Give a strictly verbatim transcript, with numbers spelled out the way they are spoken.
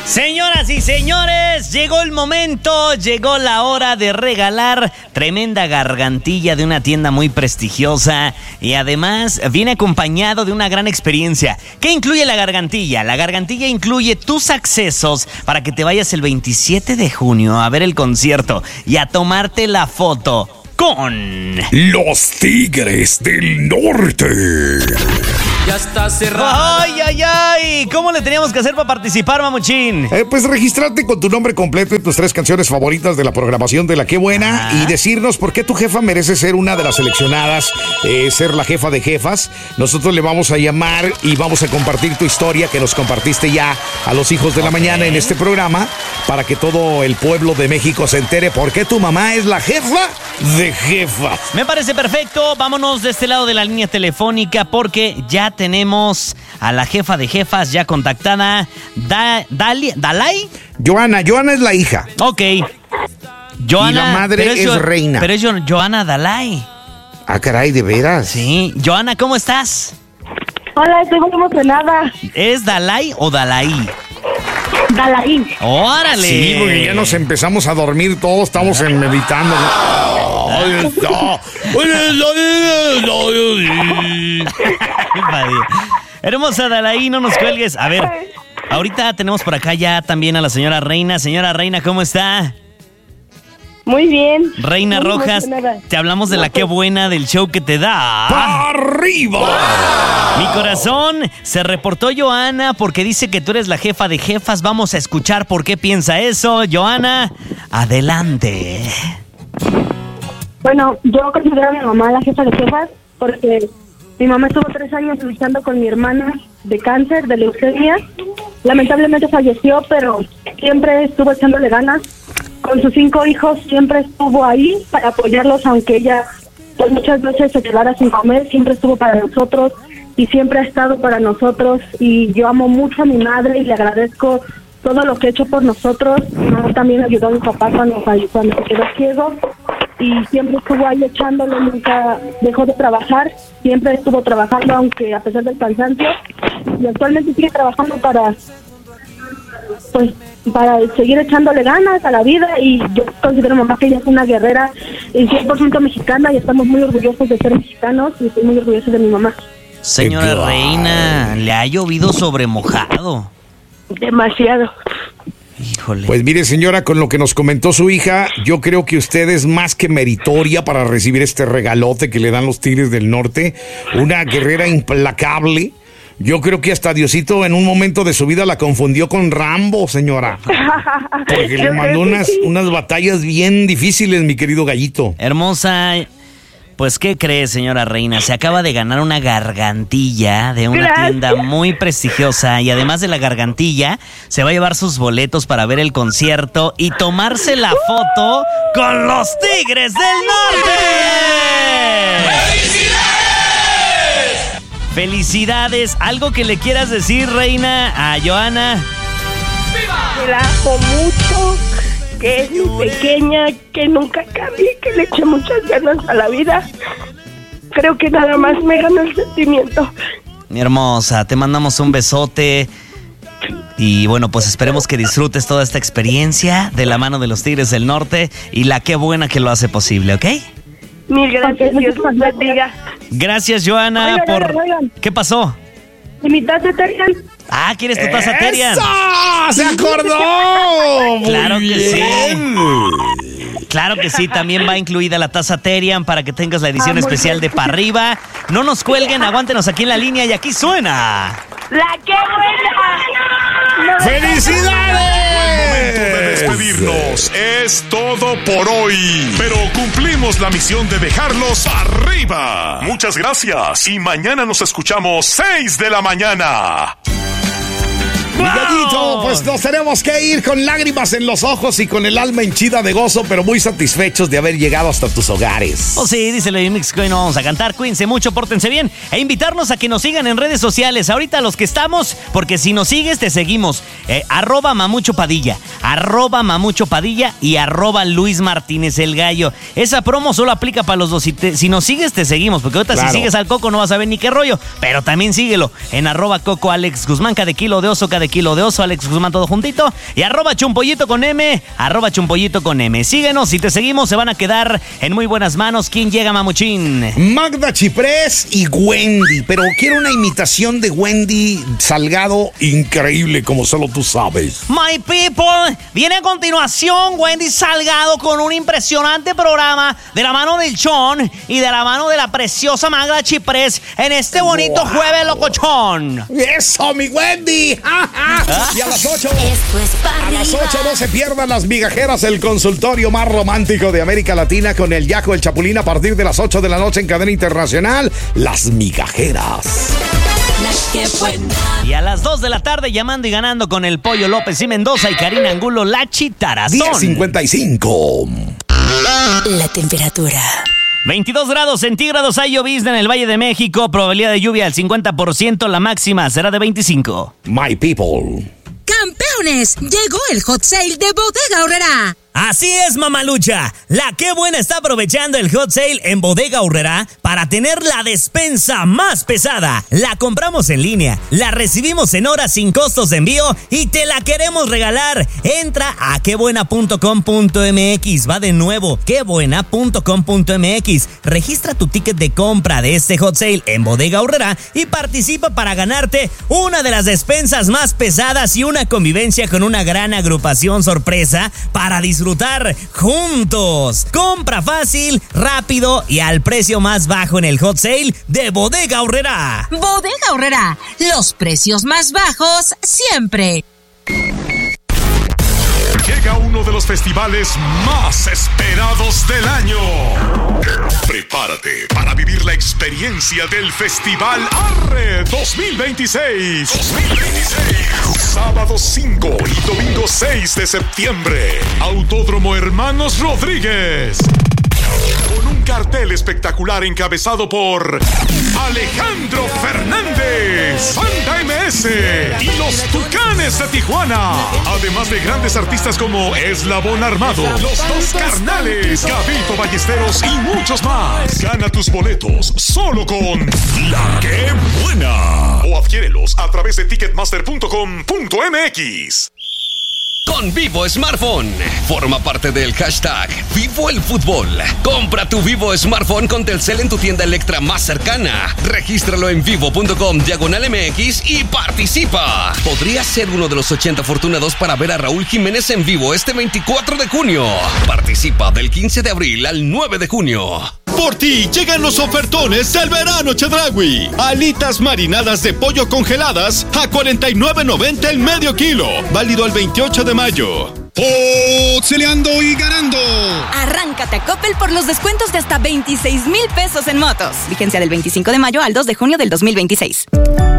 Señoras y señores, llegó el momento, llegó la hora de regalar tremenda gargantilla de una tienda muy prestigiosa y además viene acompañado de una gran experiencia. ¿Qué incluye la gargantilla? La gargantilla incluye tus accesos para que te vayas el veintisiete de junio a ver el concierto y a tomarte la foto con los Tigres del Norte. Ya está cerrado. ¡Ay, ay, ay! ¿Cómo le teníamos que hacer para participar, Mamuchín? Eh, pues registrarte con tu nombre completo y tus tres canciones favoritas de la programación de La Qué Buena Ah. y decirnos por qué tu jefa merece ser una de las seleccionadas, eh, ser la jefa de jefas. Nosotros le vamos a llamar y vamos a compartir tu historia que nos compartiste ya a los hijos de la Ok. mañana en este programa para que todo el pueblo de México se entere por qué tu mamá es la jefa de jefas. Me parece perfecto. Vámonos de este lado de la línea telefónica porque ya tenemos a la jefa de jefas ya contactada. Da, Dali, ¿Dalai? Joana, Joana es la hija. Ok. Joana, Y la madre pero es Jo- reina. Pero es Jo- Joana Dalai. Ah, caray, ¿de veras? Sí. Joana, ¿cómo estás? Hola, estoy muy emocionada. ¿Es Dalai o Dalai? Dalai. ¡Órale! Sí, porque ya nos empezamos a dormir todos, estamos en meditando. Ahí está. Hermosa Dalai, no nos cuelgues. A ver, ahorita tenemos por acá ya también a la señora Reina. Señora Reina, ¿cómo está? Muy bien. Reina Muy Rojas, emocionada. te hablamos de la Qué Buena del show que te da. ¡Arriba! Mi corazón, se reportó Joana porque dice que tú eres la jefa de jefas. Vamos a escuchar por qué piensa eso. Joana, adelante. Bueno, yo considero a mi mamá la jefa de jefas porque mi mamá estuvo tres años luchando con mi hermana de cáncer, de leucemia. Lamentablemente falleció, pero siempre estuvo echándole ganas. Con sus cinco hijos siempre estuvo ahí para apoyarlos, aunque ella pues muchas veces se quedara sin comer, siempre estuvo para nosotros y siempre ha estado para nosotros. Y yo amo mucho a mi madre y le agradezco todo lo que ha hecho por nosotros. Mi mamá también ayudó a mi papá cuando, cuando se quedó ciego y siempre estuvo ahí echándole, nunca dejó de trabajar, siempre estuvo trabajando aunque a pesar del cansancio, y actualmente sigue trabajando para pues para seguir echándole ganas a la vida. Y yo considero mamá que ella es una guerrera y cien por ciento mexicana y estamos muy orgullosos de ser mexicanos y estoy muy orgullosa de mi mamá. Señora Qué Reina, le ha llovido sobre mojado. Demasiado. Híjole. Pues mire, señora, con lo que nos comentó su hija, yo creo que usted es más que meritoria para recibir este regalote que le dan los Tigres del Norte. Una guerrera implacable. Yo creo que hasta Diosito en un momento de su vida la confundió con Rambo, señora. Porque Yo le mandó creo que unas, sí. unas batallas bien difíciles, mi querido gallito. Hermosa, pues ¿qué crees, señora Reina? Se acaba de ganar una gargantilla de una Gracias. tienda muy prestigiosa y además de la gargantilla, se va a llevar sus boletos para ver el concierto y tomarse la foto con los Tigres del Norte. ¡Felicidades! ¿Algo que le quieras decir, Reina, a Joana? Que la amo mucho, que es mi pequeña, que nunca cambie, que le eche muchas ganas a la vida. Creo que nada más me gana el sentimiento. Mi hermosa, te mandamos un besote. Y bueno, pues esperemos que disfrutes toda esta experiencia de la mano de los Tigres del Norte y la Qué Buena que lo hace posible, ¿ok? Mil gracias, Dios los bendiga. Gracias, Joana, Oigan, por... oigan, oigan. ¿Qué pasó? ¿Y mi taza Terian? Ah, ¿quieres tu taza Terian? ¡Eso! ¡Se acordó! Muy Claro que bien. Claro que sí, también va incluida la taza Terian para que tengas la edición Ah, muy especial de bien. Pa' Arriba. No nos cuelguen, aguántenos aquí en la línea y aquí suena. ¡La que buena! No, ¡Felicidades! De despedirnos. Es todo por hoy. Pero cumplimos la misión de dejarlos arriba. Muchas gracias. Y mañana nos escuchamos seis de la mañana. Mi gallito, pues nos tenemos que ir con lágrimas en los ojos y con el alma henchida de gozo, pero muy satisfechos de haber llegado hasta tus hogares. Oh sí, dice Lady Mix que hoy no vamos a cantar. Cuídense mucho, pórtense bien e invitarnos a que nos sigan en redes sociales. Ahorita los que estamos, porque si nos sigues te seguimos. Eh, arroba Mamucho Padilla, arroba Mamucho Padilla y arroba Luis Martínez el Gallo. Esa promo solo aplica para los dos. Si, te- si nos sigues te seguimos, porque ahorita Claro. si sigues al Coco no vas a ver ni qué rollo. Pero también síguelo en arroba Coco Alex Guzmán, cada kilo de oso, cada kilo de oso, Alex Guzmán. suman todo juntito. Y arroba chumpollito con M, arroba chumpollito con M. Síguenos, si te seguimos se van a quedar en muy buenas manos. ¿Quién llega, mamuchín? Magda Chiprés y Wendy, pero quiero una imitación de Wendy Salgado increíble, como solo tú sabes. My people, viene a continuación Wendy Salgado con un impresionante programa de la mano del Chon y de la mano de la preciosa Magda Chiprés en este bonito wow. jueves locochón. ¡Eso, mi Wendy! ¿Ah? Y a las ocho, Esto es para a las ocho no se pierdan las migajeras, el consultorio más romántico de América Latina con el Yaco, el Chapulín, a partir de las ocho de la noche en cadena internacional. Las migajeras. Y a las dos de la tarde llamando y ganando con el Pollo López y Mendoza y Karina Angulo, la Chitarazón. diez cincuenta y cinco. La temperatura. veintidós grados centígrados, hay llovizna en el Valle de México, probabilidad de lluvia al cincuenta por ciento, la máxima será de veinticinco. My people. ¡Campeones! Llegó el hot sale de Bodega Aurrerá. Así es, mamalucha. La Qué Buena está aprovechando el hot sale en Bodega Aurrerá para tener la despensa más pesada. La compramos en línea, la recibimos en horas sin costos de envío y te la queremos regalar. Entra a qué buena punto com punto m x. Va de nuevo, qué buena punto com punto m x. Registra tu ticket de compra de este hot sale en Bodega Aurrerá y participa para ganarte una de las despensas más pesadas y una convivencia con una gran agrupación sorpresa para disfrutar disfrutar juntos. Compra fácil, rápido y al precio más bajo en el hot sale de Bodega Aurrerá. Bodega Aurrerá, los precios más bajos siempre. Llega uno de los festivales más esperados del año. Prepárate para vivir la experiencia del Festival Arre dos mil veintiséis. dos mil veintiséis. Sábado cinco y domingo seis de septiembre. Autódromo Hermanos Rodríguez. Con un cartel espectacular encabezado por Alejandro Fernández, Banda M S y los Tucanes de Tijuana. Además de grandes artistas como Eslabón Armado, Los Dos Carnales, Gabito Ballesteros y muchos más. Gana tus boletos solo con La Qué Buena. O adquiérelos a través de ticketmaster punto com punto m x. Con Vivo Smartphone. Forma parte del hashtag Vivo el Fútbol. Compra tu Vivo Smartphone con Telcel en tu tienda Electra más cercana. Regístralo en vivo punto com diagonal M X y participa. Podrías ser uno de los ochenta afortunados para ver a Raúl Jiménez en vivo este veinticuatro de junio. Participa del quince de abril al nueve de junio. Por ti llegan los ofertones del verano Chedraui. Alitas marinadas de pollo congeladas a cuarenta y nueve noventa el medio kilo. Válido el veintiocho de mayo. ¡Foxeleando y ganando! Arráncate a Coppel por los descuentos de hasta veintiséis mil pesos en motos. Vigencia del veinticinco de mayo al dos de junio del dos mil veintiséis.